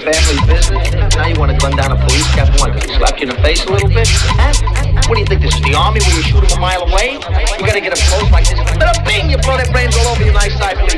family business. Now you want to gun down a police captain? What, because he slapped you in the face a little bit? Huh? What do you think, this is the army where you shoot him a mile away? You gotta get up close like this. Bing! You blow their brains all over your nice side.